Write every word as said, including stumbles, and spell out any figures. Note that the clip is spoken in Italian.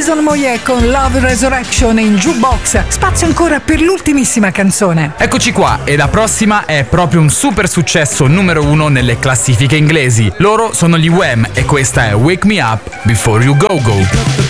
Jason Moyet con Love Resurrection in Jukebox. Spazio ancora per l'ultimissima canzone. Eccoci qua, e la prossima è proprio un super successo numero uno nelle classifiche inglesi. Loro sono gli Wham e questa è Wake Me Up Before You Go Go.